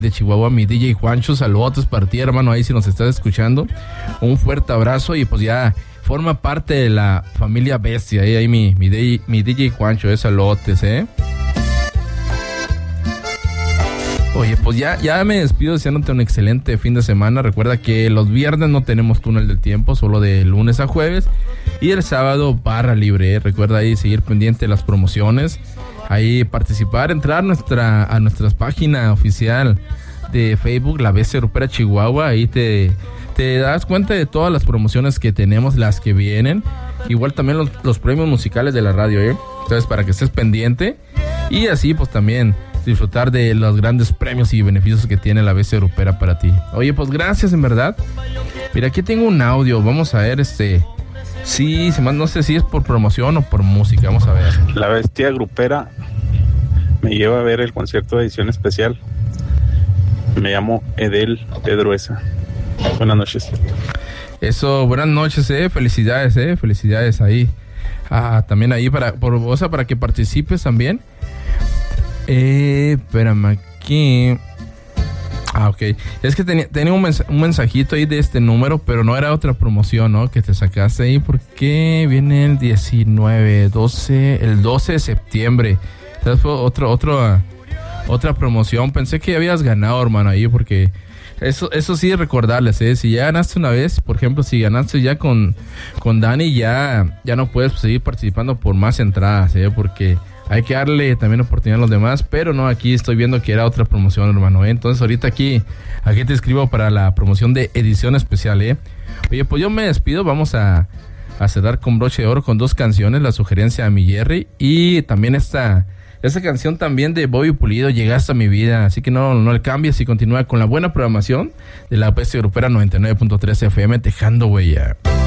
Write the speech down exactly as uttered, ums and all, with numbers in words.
de Chihuahua, mi D J Juancho, saludos para ti, hermano, ahí si nos estás escuchando, un fuerte abrazo y pues ya forma parte de la familia Bestia, ahí, ahí mi, mi, D J, mi D J Juancho, eh, saludos, eh. Oye, pues ya, ya me despido deseándote un excelente fin de semana. Recuerda que los viernes no tenemos túnel del tiempo, solo de lunes a jueves. Y el sábado barra libre, ¿eh? Recuerda ahí seguir pendiente de las promociones. Ahí participar, entrar a nuestra, a nuestra página oficial de Facebook, La Bestia Grupera Chihuahua. Ahí te, te das cuenta de todas las promociones que tenemos, las que vienen. Igual también los, los premios musicales de la radio, ¿eh? Entonces, para que estés pendiente. Y así, pues también disfrutar de los grandes premios y beneficios que tiene La Bestia Grupera para ti. Oye, pues gracias, en verdad. Mira, aquí tengo un audio. Vamos a ver, este... Sí, no sé si es por promoción o por música. Vamos a ver. La Bestia Grupera me lleva a ver el concierto de edición especial. Me llamo Edel Pedruesa. Buenas noches. Eso, buenas noches, eh. Felicidades, eh. Felicidades ahí. Ah, también ahí para, por, o sea, para que participes también. Eh, espérame aquí. Ah, ok. Es que tenía, tenía un, mens- un mensajito ahí de este número, pero no era otra promoción, ¿no? Que te sacaste ahí porque viene el diecinueve, doce, el doce de septiembre. Entonces fue otro, otro, uh, otra promoción. Pensé que habías ganado, hermano, ahí porque eso, eso sí recordarles, ¿eh? Si ya ganaste una vez, por ejemplo, si ganaste ya con, con Dani, ya, ya no puedes seguir participando por más entradas, ¿eh? Porque hay que darle también oportunidad a los demás, pero no, aquí estoy viendo que era otra promoción, hermano, ¿eh? Entonces ahorita aquí, aquí te escribo para la promoción de edición especial, ¿eh? Oye, pues yo me despido, vamos a, a cerrar con broche de oro con dos canciones, la sugerencia a mi Jerry y también esta, esta canción también de Bobby Pulido, Llegaste a mi vida, así que no, no le cambies y continúa con la buena programación de La Bestia Grupera noventa y nueve punto tres F M, Dejando Huella.